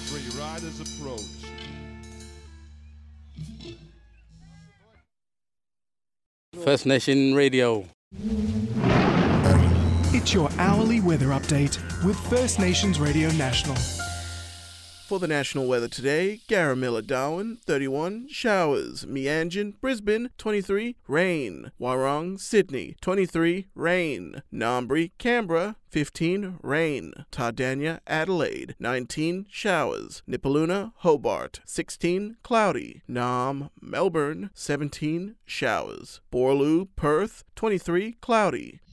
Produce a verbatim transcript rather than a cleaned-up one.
Free riders approach. First Nation Radio. It's your hourly weather update with First Nations Radio National. For the national weather today, Garamilla, Darwin, thirty-one, showers. Meanjin, Brisbane, twenty-three, rain. Warong, Sydney, twenty-three, rain. Ngambri, Canberra, fifteen, rain. Tardania, Adelaide, nineteen, showers. Nipaluna, Hobart, sixteen, cloudy. Nam, Melbourne, seventeen, showers. Borloo, Perth, twenty-three, cloudy.